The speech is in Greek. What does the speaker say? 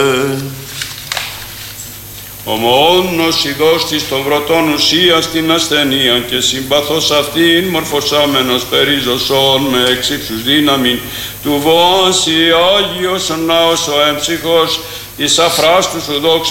Ο μόνος ειδώστης των βρωτών ουσίας στην ασθενεία και συμπαθώς αυτήν μορφωσάμενος περίζωσον με εξύψους δύναμη του βόαση Άγιος ο ναός ο έμψυχος εις αφράστου σου δόξα